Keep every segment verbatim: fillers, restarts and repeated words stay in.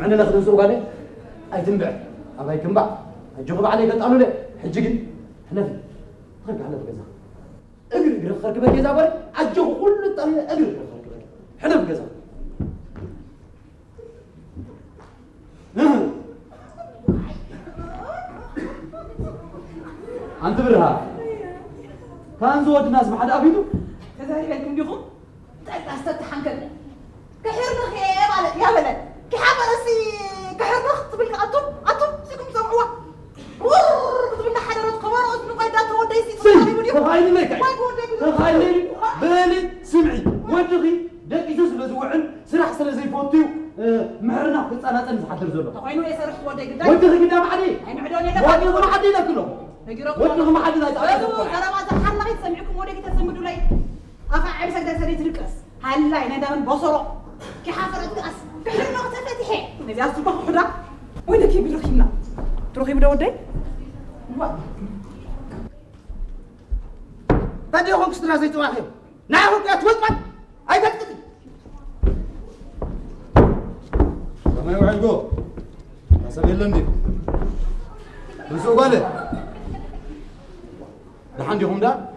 معنا ناخذ نسوق عليه أي تنبع أبغى يكمبع الجواب عليه قلت أنا له حجيجن إحنا في خرج على بجزا أجري أجري خرج بجزا بري الجو كل الطريق أجري خرج بجزا إحنا بجزا أنت برها كان زود الناس ما حد أبيدو كذلك لكم بيخم تأستت حنكل كحيرنا خير على يا ولد كحابة رسي كحيرنا خطبلك أطم أطم سيكم سمعوا خطبلنا حدا رد قمر أطم قيدات ودي سي تخيلي لك تخيلي بالي سمعي ودغي دقيتو سلازوعن سرح سلا زي فوتيو معرنا كنت أنا تنز حضر زلو تخيلوا يسرح ودي قدام ودغي قدام علي أي معدوني ده ودغي ما حد ياكله ودغي ما حد ياكله أنا ما زحنا غير سمعكم ودي تسمدوا لي أفعل سكدة سريت الكاس هلا أنا ده من بصره كحافرة الكاس كحرنا وتفتحي نبي أصبح حدا وين كي بيروحينا تروحي بدا ودي بدي أخوك ستنا زيت واحد نعم يا توزمن أي تكتب ما يوعدكو حسب يلندي نسوق عليه لحندهم ده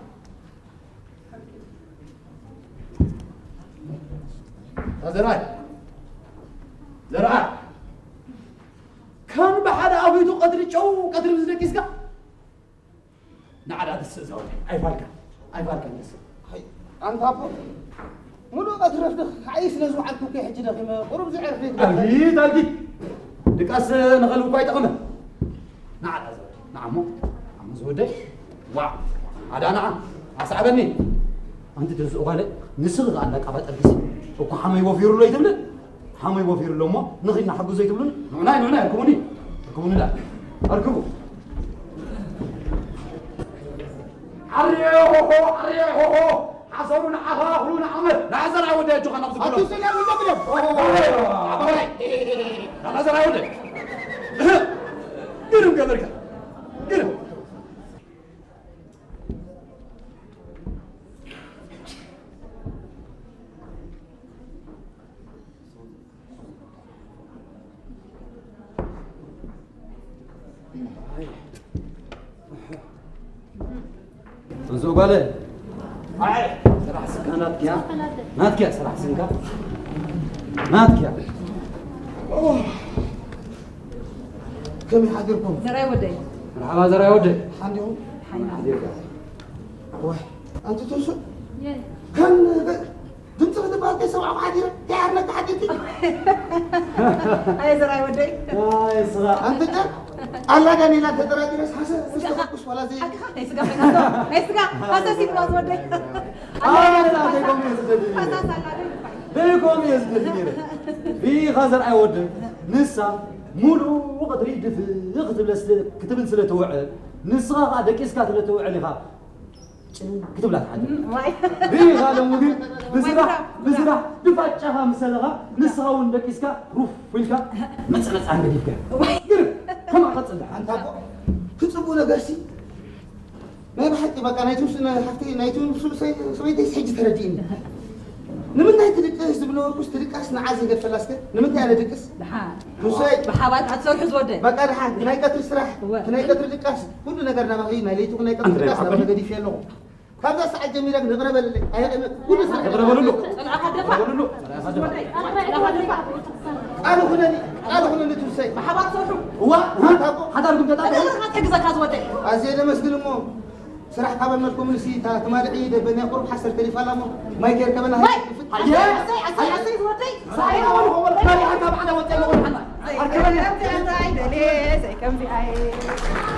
هذا راي زرع كان بحد أبيدو قدر جو قدر بزنك يسكا نعم هذا السزاوي أي فالك أي فالك الناس هاي أنت أبو منو قدر رفدخ عايز نزوع عنكم كي حجي دخيمة قرب زعر فيك أكيد أكيد دكاس نغلو كويت أقمه نعم هذا نعم مو عم زودي واو هذا نعم أصعبني أنت تزوج عليه نسخ عندك أبد أبيس وكو حمي وفير له يتمنى حمي وفير له ما نخينا حقه زي تمنى نعناي نعناي اركبوني اركبوني لا اركبوا عريوه عريوه حصلون عهاهون عمل لا زرع ودي جو خنا نقص كله أنت سلام ولا لا زرع ودي قرم قبرك قرم نسوق عليه هاي سرح سكانات يا ناتك يا سرح سنكا ناتك يا كم يحضركم زراي ودي مرحبا زراي ودي حنديهم حديرك واه أنت تنسو كان دمت غدا باقي سمع حديرة تعرفك حديتي هاي زراي ودي هاي صغار أنت كان الله داني لا تدرى درس حسن مستقبل ولا زي هاي سقى هاي سقى هذا سيد باز ودي آه لا بيكم يزدني بيكم يزدني في خزر أود نسا مولو وقت ريد في يكتب لس كتب لسه توعد نسا هذا كيس كاتب لتوعد لها كتب لك حاجة في هذا مودي بزرع بزرع دفعتها مسلغة نسا وندك كيسكا روف فيلكا مسألة عن قديفك كم أقصد أنت أبو كتبوا لقاسي ما بحكي بقى نايتو سنة حفتي نايتو سوي سوي ديس حج تردين نمت نايت دكس بنور كوس تدكس نعازي قد فلاسك نمت أنا دكس لحال نسوي بحابات هتسوي حز ودي بقى لحال ناي قطر سرح ناي قطر دكس كل نقدر نبغي نايتو ناي قطر دكس نبغي قدي في اللغة هذا ساعة جميلة نقرب اللي كل ساعة نقرب له أنا أخذ دفع نقرب له أنا أخذ دفع أنا هنا أنا هنا نتوسي بحابات صوحو هو ها حدا ركم تطلع أنا أخذ حجزك هذا ودي أزيد مسجد مو سرح قبل ما تكون نسيتها تمار عيد بني قرب حسر تليفون لامو ما يكير كمان هاي عسي عسي عسي ودي صحيح هو هو الثاني حتى بعد ودي نقول حنا أركبني أنت أنت عيد ليه زي كم في عيد